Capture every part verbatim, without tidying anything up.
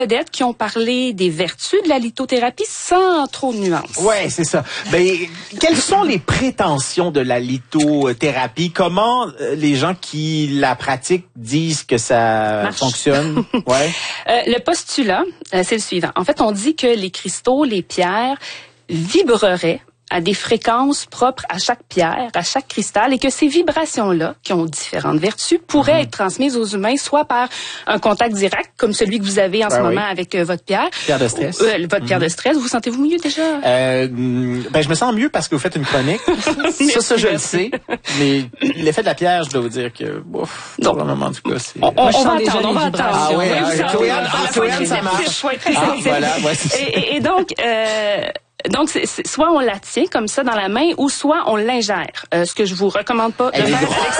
vedettes qui ont parlé des vertus de la lithothérapie sans trop de nuances. Ouais, c'est ça. Ben, quelles sont les prétentions de la lithothérapie? Comment euh, les gens qui la pratiquent disent que ça Marche. fonctionne? Ouais. Euh, le postulat, euh, c'est le suivant. En fait, on dit que les cristaux, les pierres vibreraient à des fréquences propres à chaque pierre, à chaque cristal, et que ces vibrations-là, qui ont différentes vertus, pourraient mmh. être transmises aux humains, soit par un contact direct, comme celui que vous avez en ben ce oui. moment avec euh, votre pierre. Pierre de stress. Euh, votre mmh. pierre de stress. Vous sentez-vous mieux déjà? Euh, ben, je me sens mieux parce que vous faites une chronique. ça, ça, je le sais. Mais l'effet de la pierre, je dois vous dire que, ouf, pour le moment, en tout cas, c'est... On, on, on va attendre, on va attendre. Ah oui, Chloé, ça marche. Ah, voilà, ouais, et, et donc, euh, Donc, c'est, c'est, soit on la tient comme ça dans la main, ou soit on l'ingère. Euh, ce que je vous recommande pas de faire avec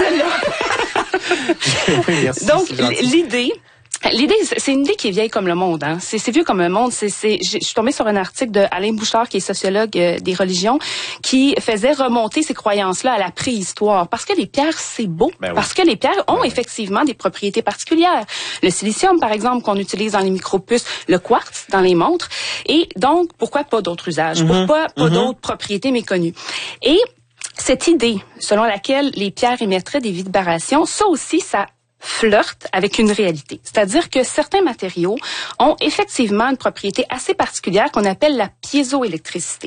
celle-là. Oui, merci, donc, l'idée... L'idée, c'est une idée qui est vieille comme le monde. Hein. C'est, c'est vieux comme le monde. C'est, c'est, je suis tombée sur un article de Alain Bouchard, qui est sociologue euh, des religions, qui faisait remonter ces croyances-là à la préhistoire. Parce que les pierres, c'est beau. Ben oui. Parce que les pierres ont ben effectivement oui. des propriétés particulières. Le silicium, par exemple, qu'on utilise dans les micropuces, le quartz dans les montres. Et donc, pourquoi pas d'autres usages? Mm-hmm. Pourquoi pas mm-hmm. d'autres propriétés méconnues? Et cette idée, selon laquelle les pierres émettraient des vibrations, ça aussi, ça flirte avec une réalité. C'est-à-dire que certains matériaux ont effectivement une propriété assez particulière qu'on appelle la piézoélectricité.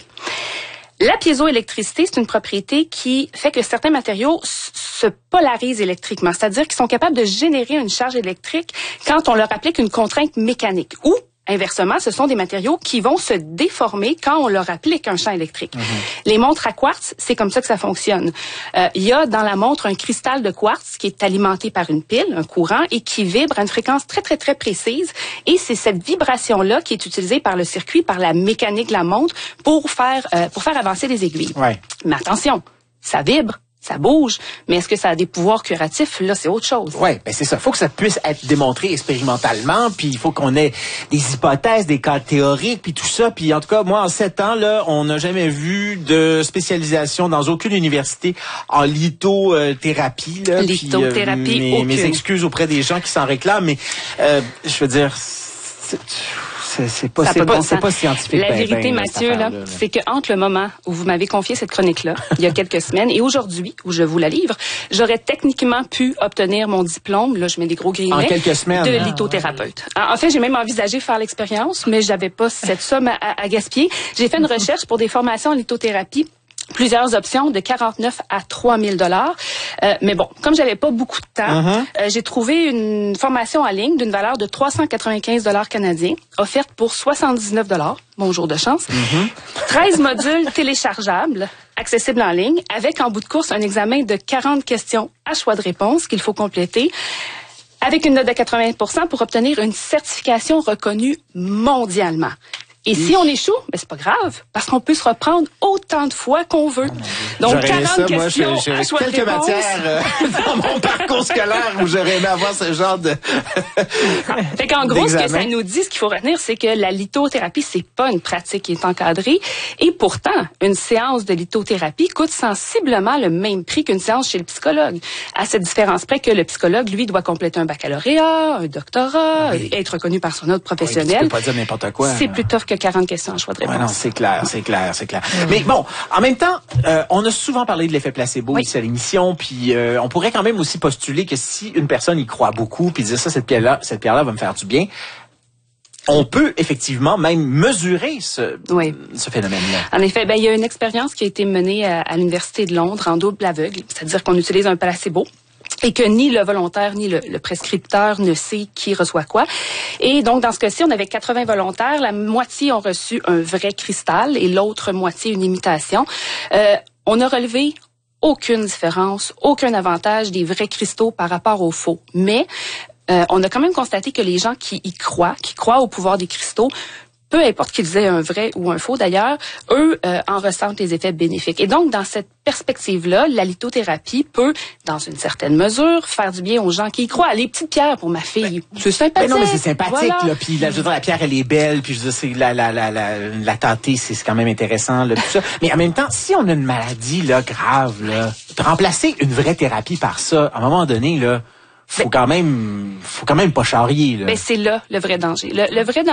La piézoélectricité, c'est une propriété qui fait que certains matériaux se polarisent électriquement, c'est-à-dire qu'ils sont capables de générer une charge électrique quand on leur applique une contrainte mécanique, ou inversement, ce sont des matériaux qui vont se déformer quand on leur applique un champ électrique. Mm-hmm. Les montres à quartz, c'est comme ça que ça fonctionne. Euh, il y a dans la montre un cristal de quartz qui est alimenté par une pile, un courant, et qui vibre à une fréquence très, très, très précise. Et c'est cette vibration-là qui est utilisée par le circuit, par la mécanique de la montre, pour faire, euh, pour faire avancer les aiguilles. Ouais. Mais attention, ça vibre. Ça bouge, mais est-ce que ça a des pouvoirs curatifs? Là, c'est autre chose. Oui, ben c'est ça. Il faut que ça puisse être démontré expérimentalement, puis il faut qu'on ait des hypothèses, des cas théoriques, puis tout ça. Puis en tout cas, moi, en sept ans, là, on n'a jamais vu de spécialisation dans aucune université en lithothérapie. Là, lithothérapie, puis, euh, mes, aucune. mes excuses auprès des gens qui s'en réclament, mais euh, je veux dire... C'est... C'est, c'est pas, c'est pas, c'est pas scientifique. La ben, vérité, ben, Mathieu, là, là, c'est que entre le moment où vous m'avez confié cette chronique-là, il y a quelques semaines, et aujourd'hui, où je vous la livre, j'aurais techniquement pu obtenir mon diplôme, là, je mets des gros guillemets, en quelques semaines, de lithothérapeute. En fait, j'ai même envisagé faire l'expérience, mais j'avais pas cette somme à, à, à gaspiller. J'ai fait une recherche pour des formations en lithothérapie. Plusieurs options de quarante-neuf à trois mille dollars. Euh, mais bon, comme j'avais pas beaucoup de temps, uh-huh. euh, j'ai trouvé une formation en ligne d'une valeur de trois cent quatre-vingt-quinze dollars canadiens, offerte pour soixante-dix-neuf dollars. Bon jour de chance. Uh-huh. treize modules téléchargeables, accessibles en ligne, avec en bout de course un examen de quarante questions à choix de réponse qu'il faut compléter, avec une note de quatre-vingts pour cent pour obtenir une certification reconnue mondialement. Et si on échoue, ben c'est pas grave, parce qu'on peut se reprendre autant de fois qu'on veut. Donc, j'aurais quarante ça, questions moi, j'ai, à choix de quelques réponse. matières euh, dans mon parcours scolaire où j'aurais aimé avoir ce genre de Fait qu'en gros, ce que ça nous dit, ce qu'il faut retenir, c'est que la lithothérapie, c'est pas une pratique qui est encadrée. Et pourtant, une séance de lithothérapie coûte sensiblement le même prix qu'une séance chez le psychologue. À cette différence près que le psychologue, lui, doit compléter un baccalauréat, un doctorat, oui. être reconnu par son ordre professionnel. Oui, tu peux pas dire n'importe quoi. C'est plus tough que quarante questions à choix de réponse. Ouais, non, c'est clair, c'est clair, c'est clair. Mmh. Mais bon, en même temps, euh, on a souvent parlé de l'effet placebo oui. ici à l'émission, puis euh, on pourrait quand même aussi postuler que si une personne y croit beaucoup, puis dire ça, cette pierre-là, cette pierre-là va me faire du bien, on peut effectivement même mesurer ce, oui. ce phénomène-là. En effet, ben il y a une expérience qui a été menée à, à l'Université de Londres en double aveugle, c'est-à-dire qu'on utilise un placebo. Et que ni le volontaire ni le, le prescripteur ne sait qui reçoit quoi. Et donc, dans ce cas-ci, on avait quatre-vingts volontaires. La moitié ont reçu un vrai cristal et l'autre moitié une imitation. Euh, on a relevé aucune différence, aucun avantage des vrais cristaux par rapport aux faux. Mais euh, on a quand même constaté que les gens qui y croient, qui croient au pouvoir des cristaux, peu importe qu'ils aient un vrai ou un faux d'ailleurs, eux euh, en ressentent les effets bénéfiques. Et donc, dans cette perspective-là, la lithothérapie peut, dans une certaine mesure, faire du bien aux gens qui y croient. Les petites pierres pour ma fille, ben, c'est sympathique. Ben non, mais c'est sympathique, voilà. Là. Puis là, je veux dire, la pierre, elle est belle, puis je veux dire, c'est la la la la la tâter, c'est quand même intéressant, là, tout ça. Mais en même temps, si on a une maladie là grave, là, remplacer une vraie thérapie par ça, à un moment donné, là. faut ben, quand même, faut quand même pas charrier, là. Ben, c'est là le vrai danger. Le, le vrai